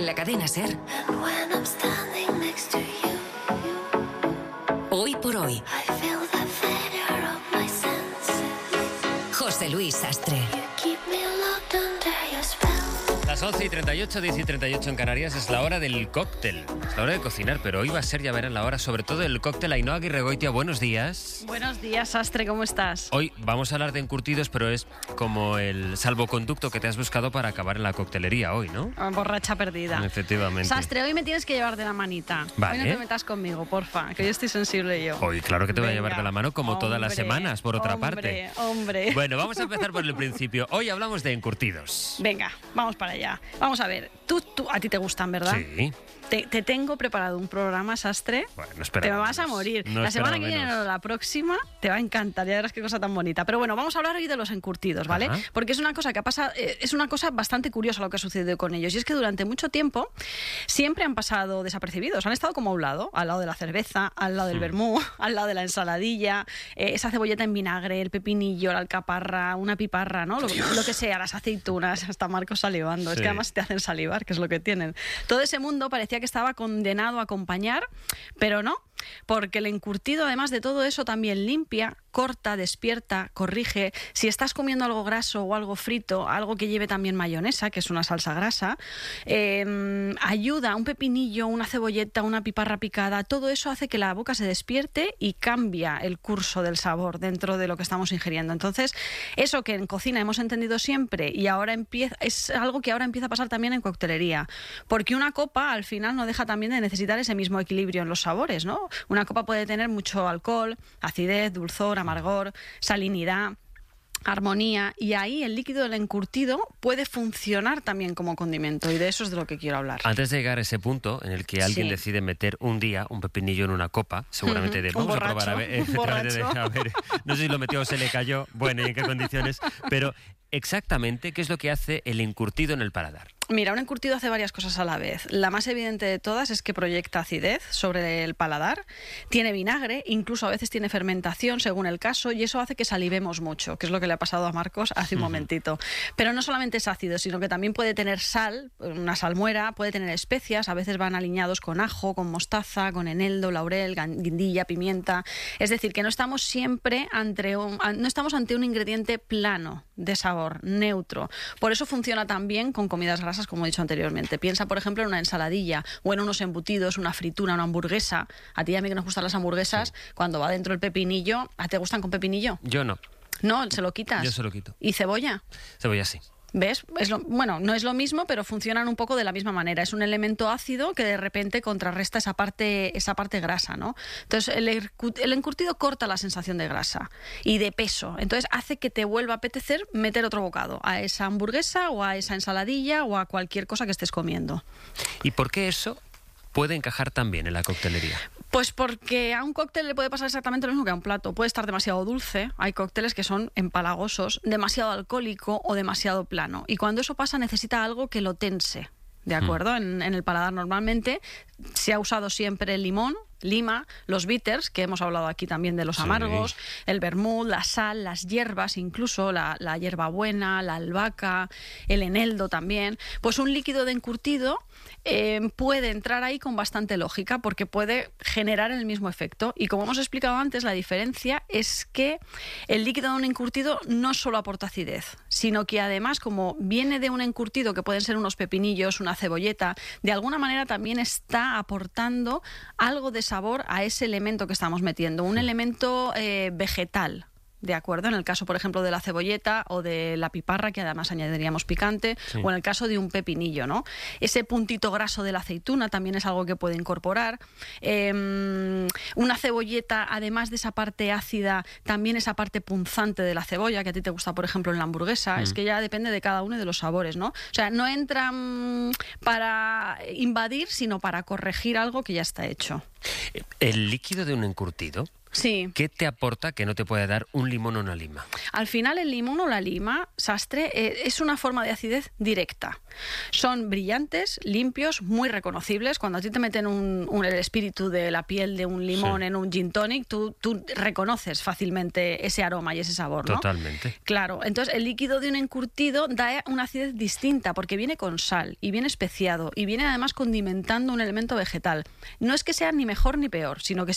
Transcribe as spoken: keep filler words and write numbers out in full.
la cadena SER. Hoy por hoy. José Luis Sastre. Las once y treinta y ocho, diez y treinta y ocho en Canarias, es la hora del cóctel, es la hora de cocinar, pero hoy va a ser, ya verán, la hora sobre todo del cóctel. Ainhoa Aguirregoitia, buenos días. Buenos días, Sastre, ¿cómo estás? Hoy vamos a hablar de encurtidos, pero es como el salvoconducto que te has buscado para acabar en la coctelería hoy, ¿no? Borracha perdida. Efectivamente. Sastre, hoy me tienes que llevar de la manita. Vale. Hoy no te metas conmigo, porfa, que yo estoy sensible yo. Hoy, claro que te voy a Venga. llevar de la mano, como todas las Hombre, semanas, por otra hombre, parte. Hombre, Bueno, vamos a empezar por el principio. Hoy hablamos de encurtidos. Venga, vamos para allá. Vamos a ver, tú, tú a ti te gustan, ¿verdad? Sí. Te, te tengo preparado un programa, Sastre. Bueno, no esperaba Te me vas a menos. morir. No la semana esperaba que viene menos. o la próxima te va a encantar. Ya verás qué cosa tan bonita. Pero bueno, vamos a hablar hoy de los encurtidos, ¿vale? Ajá. Porque es una cosa que ha pasado, eh, es una cosa bastante curiosa lo que ha sucedido con ellos. Y es que durante mucho tiempo siempre han pasado desapercibidos. Han estado como a un lado, al lado de la cerveza, al lado del Hmm. vermú, al lado de la ensaladilla, eh, esa cebolleta en vinagre, el pepinillo, la alcaparra, una piparra, ¿no? Lo, lo que sea, las aceitunas, hasta Marcos salivando. Es Sí. que además te hacen salivar, que es lo que tienen. Todo ese mundo parecía que estaba condenado a acompañar, pero no, porque el encurtido, además de todo eso, también limpia, corta, despierta, corrige. Si estás comiendo algo graso o algo frito, algo que lleve también mayonesa, que es una salsa grasa, eh, ayuda, un pepinillo, una cebolleta, una piparra picada, todo eso hace que la boca se despierte y cambia el curso del sabor dentro de lo que estamos ingiriendo. Entonces, eso que en cocina hemos entendido siempre y ahora empieza, es algo que ahora empieza a pasar también en coctelería, porque una copa al final no deja también de necesitar ese mismo equilibrio en los sabores, ¿no? Una copa puede tener mucho alcohol, acidez, dulzor, amargor, salinidad, armonía, y ahí el líquido del encurtido puede funcionar también como condimento, y de eso es de lo que quiero hablar. Antes de llegar a ese punto en el que alguien Sí. decide meter un día un pepinillo en una copa, seguramente de Un vamos a probar a borracho, ver, un efectivamente, de- borracho. a ver, no sé si lo metió o se le cayó, bueno, y en qué condiciones, pero exactamente qué es lo que hace el encurtido en el paladar. Mira, un encurtido hace varias cosas a la vez. La más evidente de todas es que proyecta acidez sobre el paladar, tiene vinagre, incluso a veces tiene fermentación según el caso, y eso hace que salivemos mucho, que es lo que le ha pasado a Marcos hace un momentito. Pero no solamente es ácido, sino que también puede tener sal, una salmuera, puede tener especias, a veces van alineados con ajo, con mostaza, con eneldo, laurel, gan- guindilla, pimienta. Es decir, que no estamos siempre ante un, no estamos ante un ingrediente plano de sabor, neutro. Por eso funciona tan bien con comidas grasas, como he dicho anteriormente. Piensa, por ejemplo, en una ensaladilla o en unos embutidos, una fritura, una hamburguesa. A ti y a mí que nos gustan las hamburguesas, sí. Cuando va dentro el pepinillo, ¿a te gustan con pepinillo? Yo no, No, se lo quitas. yo se lo quito. ¿Y cebolla? Cebolla sí. ¿Ves? Es lo, bueno, no es lo mismo, pero funcionan un poco de la misma manera. Es un elemento ácido que de repente contrarresta esa parte, esa parte grasa, ¿no? Entonces, el, el encurtido corta la sensación de grasa y de peso. Entonces, hace que te vuelva a apetecer meter otro bocado a esa hamburguesa o a esa ensaladilla o a cualquier cosa que estés comiendo. ¿Y por qué eso puede encajar tan bien en la coctelería? Pues porque a un cóctel le puede pasar exactamente lo mismo que a un plato. Puede estar demasiado dulce, hay cócteles que son empalagosos, demasiado alcohólico o demasiado plano. Y cuando eso pasa necesita algo que lo tense, ¿de acuerdo? En, en el paladar normalmente se ha usado siempre el limón, lima, los bitters, que hemos hablado aquí también de los Sí. amargos, el vermut, la sal, las hierbas, incluso la, la hierbabuena, la albahaca, el eneldo también. Pues un líquido de encurtido eh, puede entrar ahí con bastante lógica porque puede generar el mismo efecto. Y como hemos explicado antes, la diferencia es que el líquido de un encurtido no solo aporta acidez, sino que además, como viene de un encurtido que pueden ser unos pepinillos, una cebolleta, de alguna manera también está aportando algo de sabor a ese elemento que estamos metiendo, un elemento eh, vegetal. ¿De acuerdo? En el caso, por ejemplo, de la cebolleta o de la piparra, que además añadiríamos picante, Sí. o en el caso de un pepinillo, ¿no? Ese puntito graso de la aceituna también es algo que puede incorporar. Eh, una cebolleta, además de esa parte ácida, también esa parte punzante de la cebolla, que a ti te gusta, por ejemplo, en la hamburguesa. Mm. Es que ya depende de cada uno y de los sabores, ¿no? O sea, no entran para invadir, sino para corregir algo que ya está hecho. ¿El líquido de un encurtido Sí. ¿Qué te aporta que no te puede dar un limón o una lima? Al final el limón o la lima, Sastre, eh, es una forma de acidez directa. Son brillantes, limpios, muy reconocibles. Cuando a ti te meten un, un, el espíritu de la piel de un limón sí. en un gin tonic, tú, tú reconoces fácilmente ese aroma y ese sabor, ¿no? Totalmente. Claro, entonces el líquido de un encurtido da una acidez distinta porque viene con sal y viene especiado y viene además condimentando un elemento vegetal. No es que sea ni mejor ni peor, sino que